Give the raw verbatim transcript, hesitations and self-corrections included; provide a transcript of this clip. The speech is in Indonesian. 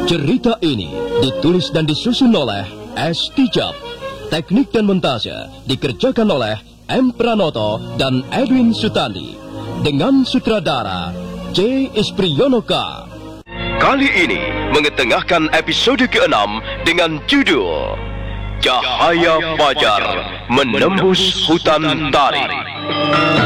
Cerita ini ditulis dan disusun oleh S. Tijab. Teknik dan montase dikerjakan oleh M. Pranoto dan Edwin Sutandi. Dengan sutradara J. Ispriyonoka. Kali ini mengetengahkan episode keenam dengan judul Cahaya Fajar Menembus Hutan Tarik.